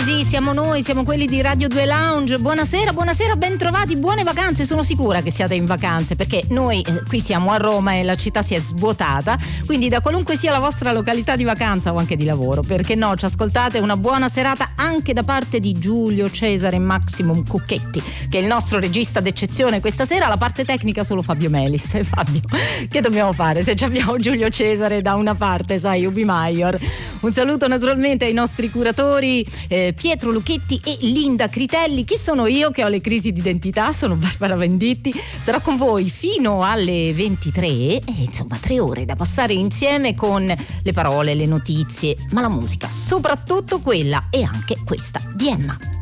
Sì, siamo noi, siamo quelli di Radio 2 Lounge. Buonasera, buonasera, ben trovati, buone vacanze. Sono sicura che siate in vacanze perché noi qui siamo a Roma e la città si è svuotata, quindi da qualunque sia la vostra località di vacanza o anche di lavoro, perché no, ci ascoltate, una buona serata anche da parte di Giulio Cesare e Maximum Cucchetti, che è il nostro regista d'eccezione questa sera. La parte tecnica solo Fabio Melis. Fabio, che dobbiamo fare se abbiamo Giulio Cesare da una parte, sai, Ubi Maior. Un saluto naturalmente ai nostri curatori Pietro Lucchetti e Linda Critelli. Chi sono io che ho le crisi di identità? Sono Barbara Venditti, sarò con voi fino alle 23 e insomma 3 ore da passare insieme con le parole, le notizie, ma la musica, soprattutto quella e anche questa di Emma.